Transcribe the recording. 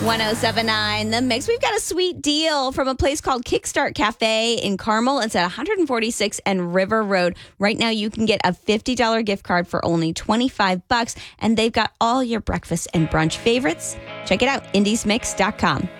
1079 The Mix. We've got a sweet deal from a place called Kickstart Cafe in Carmel. It's at 146 and River Road. Right now, you can get a $50 gift card for only $25, and they've got all your breakfast and brunch favorites. Check it out, indiesmix.com.